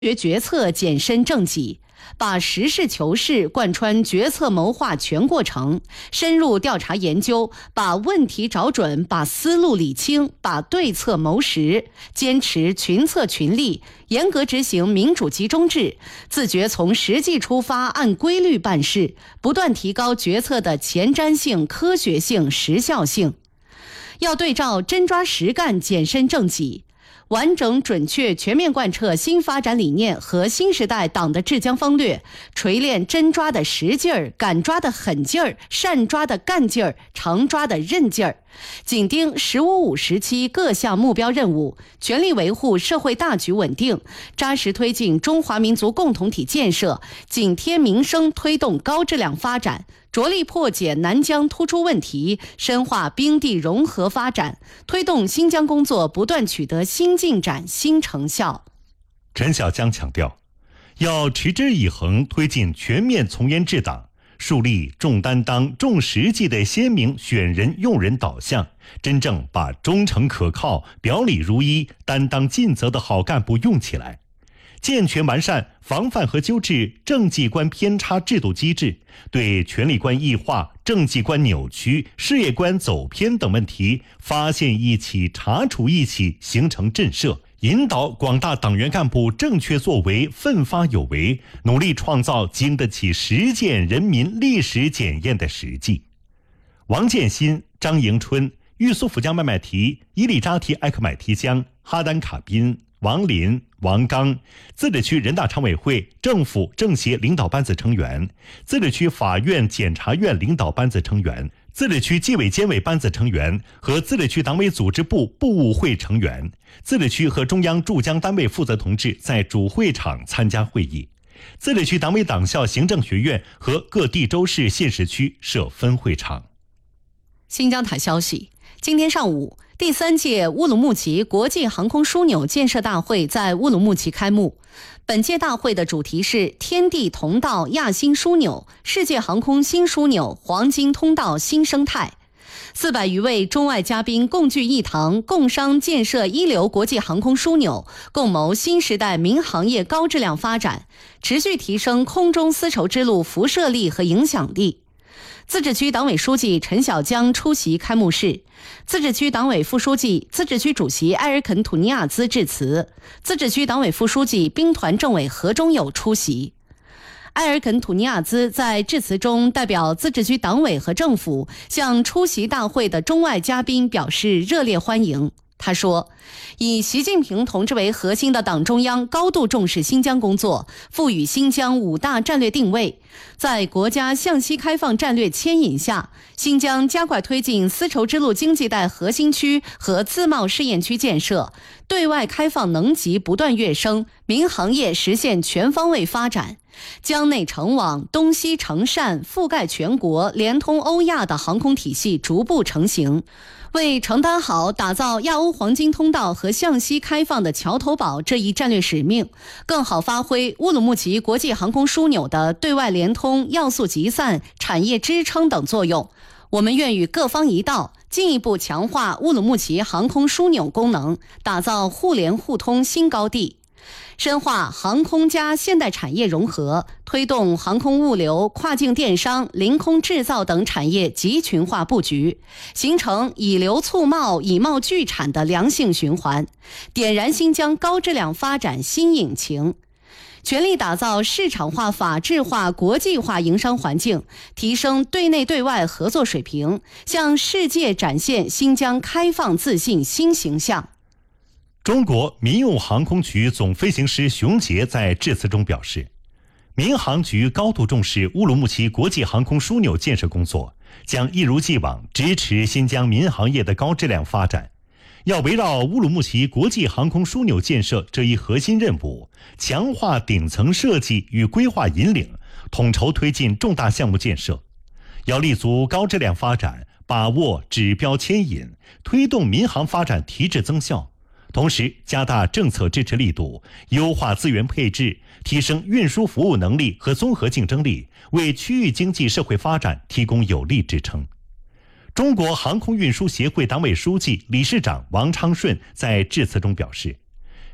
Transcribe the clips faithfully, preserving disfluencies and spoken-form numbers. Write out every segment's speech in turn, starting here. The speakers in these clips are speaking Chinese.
决决策减深正己，把实事求是贯穿决策谋划全过程，深入调查研究，把问题找准，把思路理清，把对策谋实，坚持群策群力，严格执行民主集中制，自觉从实际出发，按规律办事，不断提高决策的前瞻性、科学性、时效性。要对照真抓实干，减深正己，完整准确全面贯彻新发展理念和新时代党的治疆方略，锤炼真抓的实劲儿、敢抓的狠劲儿、善抓的干劲儿、常抓的韧劲儿，紧盯“十五五”时期各项目标任务，全力维护社会大局稳定，扎实推进中华民族共同体建设，紧贴民生推动高质量发展，着力破解南疆突出问题，深化兵地融合发展，推动新疆工作不断取得新进展、新成效。 陈小江强调，要持之以恒推进全面从严治党，树立重担当、重实际的鲜明选人用人导向，真正把忠诚可靠、表里如一、担当尽责的好干部用起来。健全完善防范和纠治政绩观偏差制度机制，对权力观异化、政绩观扭曲、事业观走偏等问题发现一起、查处一起，形成震慑，引导广大党员干部正确作为，奋发有为，努力创造经得起实践人民历史检验的实际。王建新、张迎春、玉苏府江麦麦提、伊利扎提埃克买提江、哈丹卡宾、王林、王刚，自治区人大常委会、政府政协领导班子成员，自治区法院检察院领导班子成员，自治区纪委监委班子成员和自治区党委组织部部务会成员，自治区和中央驻疆单位负责同志在主会场参加会议，自治区党委党校行政学院和各地州市县市区设分会场。 新疆台消息，今天上午，第三届乌鲁木齐国际航空枢纽建设大会在乌鲁木齐开幕。本届大会的主题是天地同道亚新枢纽，世界航空新枢纽，黄金通道新生态。四百余位中外嘉宾共聚一堂，共商建设一流国际航空枢纽，共谋新时代民航业高质量发展，持续提升空中丝绸之路辐射力和影响力。自治区党委书记陈小江出席开幕式，自治区党委副书记、自治区主席埃尔肯·土尼亚兹致辞，自治区党委副书记、兵团政委何忠友出席。埃尔肯·土尼亚兹在致辞中代表自治区党委和政府向出席大会的中外嘉宾表示热烈欢迎。他说，以习近平同志为核心的党中央高度重视新疆工作，赋予新疆五大战略定位。在国家向西开放战略牵引下，新疆加快推进丝绸之路经济带核心区和自贸试验区建设，对外开放能级不断跃升，民航业实现全方位发展。疆内成网、东西成善，覆盖全国、连通欧亚的航空体系逐步成型。为承担好打造亚欧黄金通道和向西开放的桥头堡这一战略使命，更好发挥乌鲁木齐国际航空枢纽的对外联通、要素集散、产业支撑等作用，我们愿与各方一道，进一步强化乌鲁木齐航空枢纽功能，打造互联互通新高地。深化航空加现代产业融合，推动航空物流、跨境电商、临空制造等产业集群化布局，形成以流促贸、以贸聚产的良性循环，点燃新疆高质量发展新引擎。全力打造市场化、法治化、国际化营商环境，提升对内对外合作水平，向世界展现新疆开放自信新形象。 中国民用航空局总飞行师熊杰在致辞中表示，民航局高度重视乌鲁木齐国际航空枢纽建设工作，将一如既往支持新疆民航业的高质量发展。要围绕乌鲁木齐国际航空枢纽建设这一核心任务，强化顶层设计与规划引领，统筹推进重大项目建设。要立足高质量发展，把握指标牵引，推动民航发展提质增效。同时加大政策支持力度，优化资源配置，提升运输服务能力和综合竞争力，为区域经济社会发展提供有力支撑。中国航空运输协会党委书记、理事长王昌顺在致辞中表示，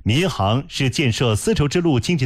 民航是建设丝绸之路经济